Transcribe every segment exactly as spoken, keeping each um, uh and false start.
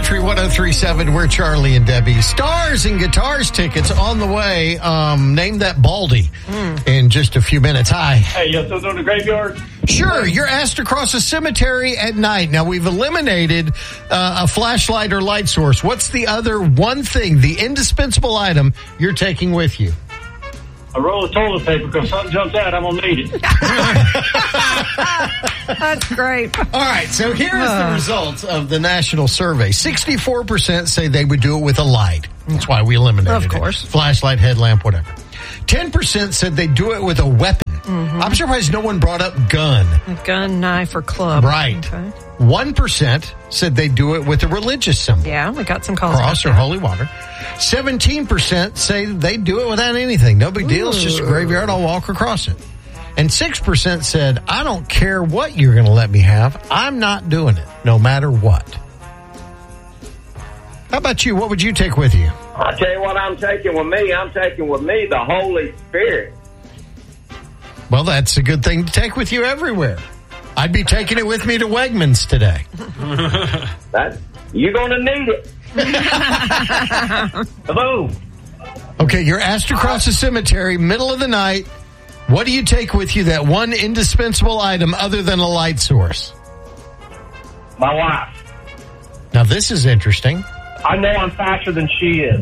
Country one oh three point seven. We're Charlie and Debbie. Stars and Guitars tickets on the way. Um, name that Baldy mm. in just a few minutes. Hi. Hey, you still doing the graveyard? Sure. You're asked to cross a cemetery at night. Now, we've eliminated uh, a flashlight or light source. What's the other one thing, the indispensable item you're taking with you? A roll of toilet paper, because if something jumps out, I'm going to need it. That's great. All right, so here is the results of the national survey. sixty-four percent say they would do it with a light. That's why we eliminated it. Of course. It. Flashlight, headlamp, whatever. ten percent said they'd do it with a weapon. Mm-hmm. I'm surprised no one brought up gun. A gun, knife, or club. Right. Okay. one percent said they'd do it with a religious symbol. Yeah, we got some calls. Cross or holy water. seventeen percent say they'd do it without anything. No big deal. It's just a graveyard. I'll walk across it. And six percent said, I don't care what you're going to let me have. I'm not doing it, no matter what. How about you? What would you take with you? I'll tell you what I'm taking with me. I'm taking with me the Holy Spirit. Well, that's a good thing to take with you everywhere. I'd be taking it with me to Wegmans today. That, you're going to need it. Hello. Okay, you're asked to cross a cemetery, middle of the night. What do you take with you, that one indispensable item other than a light source? My wife. Now, this is interesting. I know I'm faster than she is.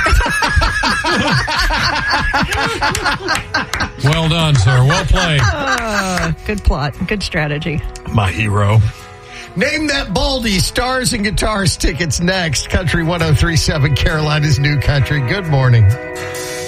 Well done, sir. Well played. Uh, good plot. Good strategy. My hero. Name that Baldy. Stars and Guitars tickets next. Country one oh three point seven, Carolina's new country. Good morning.